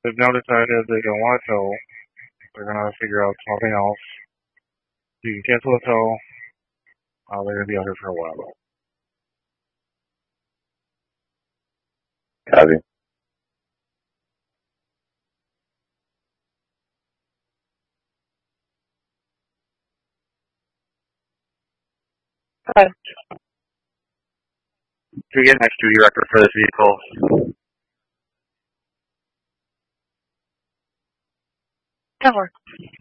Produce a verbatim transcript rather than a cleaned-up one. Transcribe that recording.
They've now decided they don't want to tow. They're gonna figure out something else. You can cancel the tow. Uh, they're gonna be out here for a while. Copy. Okay. Can we get an ex-duty record for this vehicle? That works.